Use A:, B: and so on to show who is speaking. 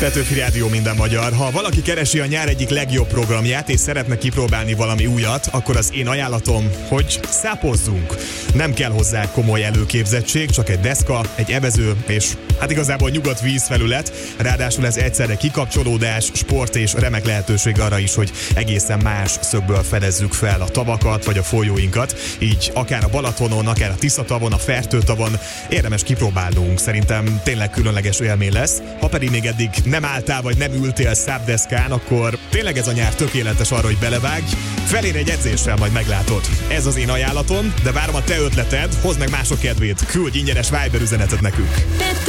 A: Petőfi Rádió, minden magyar. Ha valaki keresi a nyár egyik legjobb programját, és szeretne kipróbálni valami újat, akkor az én ajánlatom, hogy szápozzunk. Nem kell hozzá komoly előképzettség, csak egy deszka, egy evező, és hát igazából nyugodt vízfelület. Ráadásul ez egyszerre kikapcsolódás, sport és remek lehetőség arra is, hogy egészen más szögből fedezzük fel a tavakat vagy a folyóinkat. Így akár a Balatonon, akár a Tiszatavon, a Fertőtavon érdemes kipróbálnunk. Szerintem tényleg különleges élmény lesz. Ha pedig még eddig nem álltál vagy nem ültél szápdeszkán, akkor tényleg ez a nyár tökéletes arra, hogy belevágj. Felér egy edzéssel, majd meglátod. Ez az én ajánlatom, de várom a te ötleted, hozd meg mások kedvét, küldj ingyenes Viber üzenetet nekünk.